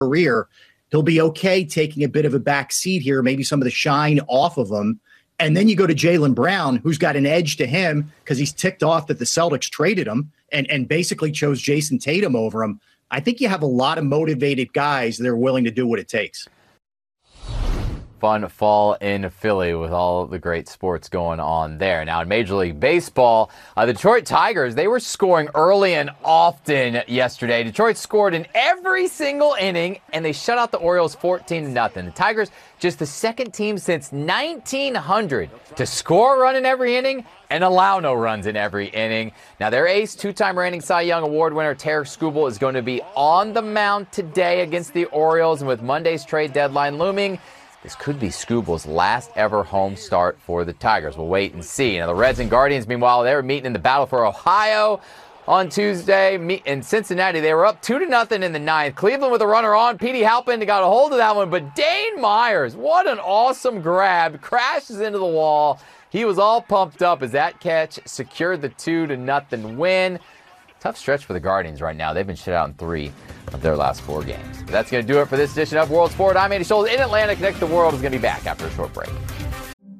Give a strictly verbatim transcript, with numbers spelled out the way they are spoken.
career, he'll be okay taking a bit of a back seat here, maybe some of the shine off of him. And then you go to Jaylen Brown, who's got an edge to him because he's ticked off that the Celtics traded him and, and basically chose Jason Tatum over him. I think you have a lot of motivated guys that are willing to do what it takes. Fun fall in Philly with all the great sports going on there. Now in Major League Baseball, uh, the Detroit Tigers, they were scoring early and often yesterday. Detroit scored in every single inning, and they shut out the Orioles fourteen to nothing. The Tigers, just the second team since nineteen hundred to score a run in every inning and allow no runs in every inning. Now their ace, two-time reigning Cy Young Award winner Tarik Skubal is going to be on the mound today against the Orioles, and with Monday's trade deadline looming, this could be Skubal's last ever home start for the Tigers. We'll wait and see. Now, the Reds and Guardians, meanwhile, they were meeting in the battle for Ohio on Tuesday. In Cincinnati, they were up two to nothing in the ninth. Cleveland with a runner on. Petey Halpin got a hold of that one, but Dane Myers, what an awesome grab, crashes into the wall. He was all pumped up as that catch secured the two to nothing win. Tough stretch for the Guardians right now. They've been shut out in three of their last four games. But that's going to do it for this edition of World Sport. I'm Andy Schultz in Atlanta. Connect the World is going to be back after a short break.